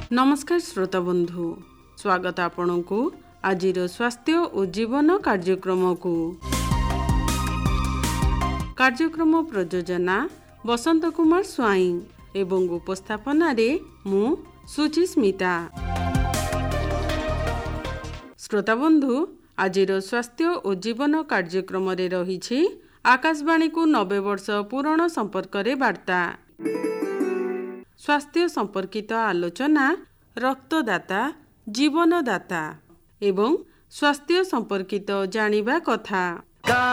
नमस्कार श्रोता बंधु, स्वागत आपनकु आजिर स्वास्थ्य और जीवन कार्यक्रम को। कार्यक्रम प्रयोजना बसंत कुमार स्वाई एवं उपस्थापन रे मु सुचिस्मिता। श्रोता बंधु, आजिर स्वास्थ्य और जीवन कार्यक्रम रे रही आकाशवाणी को 90 वर्ष पूरण संपर्क रे वार्ता। स्वास्थ्य संपर्कित आलोचना रक्तदाता जीवनदाता एवं स्वास्थ्य संपर्कित जानिबा कथा।